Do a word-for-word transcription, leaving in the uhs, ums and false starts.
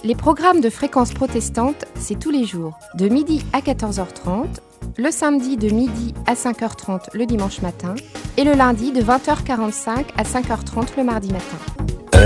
Les programmes de Fréquence Protestante, c'est tous les jours, de midi à quatorze heures trente, le samedi de midi à cinq heures trente le dimanche matin et le lundi de vingt heures quarante-cinq à cinq heures trente le mardi matin.